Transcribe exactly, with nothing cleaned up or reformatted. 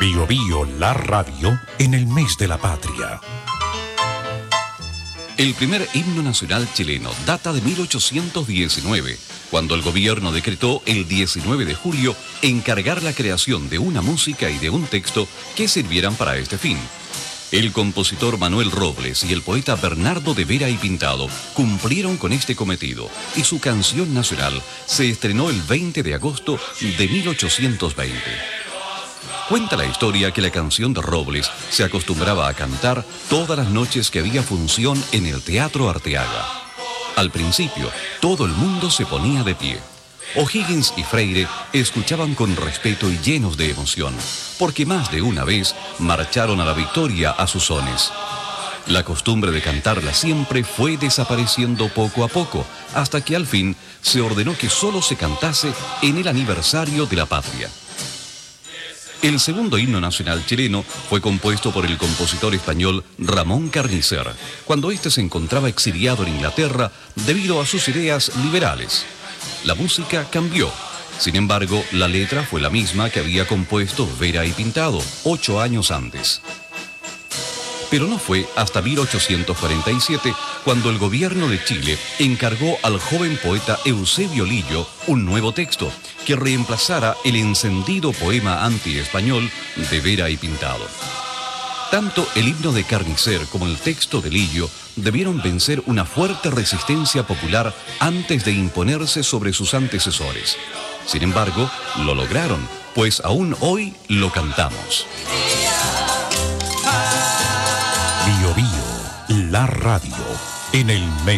Bio Bio, la radio en el mes de la patria. El primer himno nacional chileno data de mil ochocientos diecinueve, cuando el gobierno decretó el diecinueve de julio encargar la creación de una música y de un texto que sirvieran para este fin. El compositor Manuel Robles y el poeta Bernardo de Vera y Pintado cumplieron con este cometido y su canción nacional se estrenó el veinte de agosto de mil ochocientos veinte. Cuenta la historia que la canción de Robles se acostumbraba a cantar todas las noches que había función en el Teatro Arteaga. Al principio, todo el mundo se ponía de pie. O'Higgins y Freire escuchaban con respeto y llenos de emoción, porque más de una vez marcharon a la victoria a sus sones. La costumbre de cantarla siempre fue desapareciendo poco a poco, hasta que al fin se ordenó que solo se cantase en el aniversario de la patria. El segundo himno nacional chileno fue compuesto por el compositor español Ramón Carnicer, cuando éste se encontraba exiliado en Inglaterra debido a sus ideas liberales. La música cambió. Sin embargo, la letra fue la misma que había compuesto Vera y Pintado ocho años antes. Pero no fue hasta mil ochocientos cuarenta y siete cuando el gobierno de Chile encargó al joven poeta Eusebio Lillo un nuevo texto que reemplazara el encendido poema anti-español de Vera y Pintado. Tanto el himno de Carnicer como el texto de Lillo debieron vencer una fuerte resistencia popular antes de imponerse sobre sus antecesores. Sin embargo, lo lograron, pues aún hoy lo cantamos. Bio Bio, la radio en el mes